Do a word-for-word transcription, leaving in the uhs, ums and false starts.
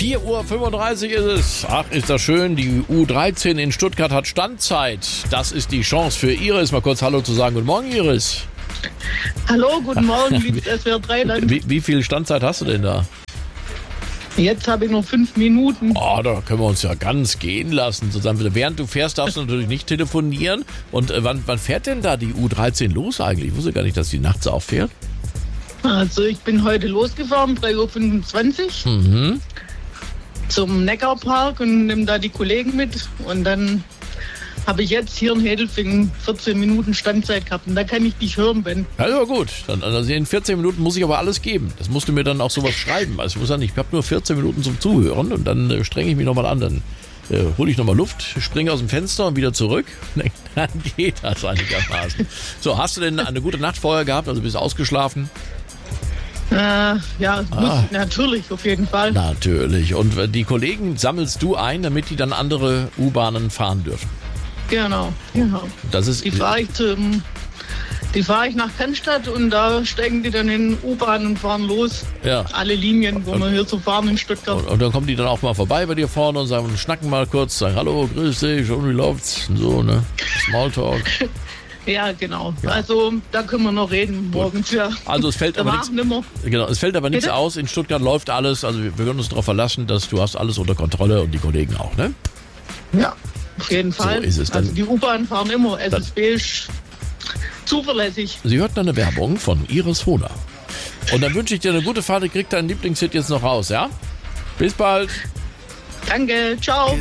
vier Uhr fünfunddreißig ist es. Ach, ist das schön. Die U dreizehn in Stuttgart hat Standzeit. Das ist die Chance für Iris, mal kurz Hallo zu sagen. Guten Morgen, Iris. Hallo, guten Morgen, liebes S W R drei. Wie, wie viel Standzeit hast du denn da? Jetzt habe ich noch fünf Minuten. Oh, da können wir uns ja ganz gehen lassen zusammen. Während du fährst, darfst du natürlich nicht telefonieren. Und äh, wann, wann fährt denn da die U dreizehn los eigentlich? Ich wusste gar nicht, dass die nachts auch fährt. Also ich bin heute losgefahren, drei Uhr fünfundzwanzig Mhm. zum Neckarpark und nehme da die Kollegen mit. Und dann habe ich jetzt hier in Hedelfingen vierzehn Minuten Standzeit gehabt. Und da kann ich dich hören, Ben. Also gut, dann, also in vierzehn Minuten muss ich aber alles geben. Das musst du mir dann auch sowas schreiben. Also ich muss sagen, ich habe nur vierzehn Minuten zum Zuhören und dann äh, strenge ich mich nochmal an. Dann äh, hole ich nochmal Luft, springe aus dem Fenster und wieder zurück. Dann geht das einigermaßen. So, hast du denn eine gute Nacht vorher gehabt? Also bist du ausgeschlafen? Äh, ja, Ah. muss, natürlich, auf jeden Fall. Natürlich. Und äh, die Kollegen sammelst du ein, damit die dann andere U-Bahnen fahren dürfen? Genau, genau. Das ist, Die fahre ich zum... Die fahre ich nach Cannstatt und da steigen die dann in U-Bahn und fahren los. Ja. Alle Linien, wo Und- wir hier zu fahren in Stuttgart. Und, und dann kommen die dann auch mal vorbei bei dir vorne und sagen, schnacken mal kurz, sagen Hallo, grüß dich, und wie läuft's? Und so, ne? Smalltalk. Ja, genau. Ja. Also da können wir noch reden morgens. Ja. Also es fällt aber Danach nichts. nimmer. Genau, es fällt aber nichts Bitte? aus. In Stuttgart läuft alles. Also wir wir können uns darauf verlassen, dass du hast alles unter Kontrolle und die Kollegen auch, ne? Ja, auf jeden Fall. ist es dann. Also die U-Bahn fahren immer. S S B ist zuverlässig. Sie hörten eine Werbung von Iris Hohner. Und dann wünsche ich dir eine gute Fahrt. Krieg deinen Lieblingshit jetzt noch raus, ja? Bis bald. Danke, ciao.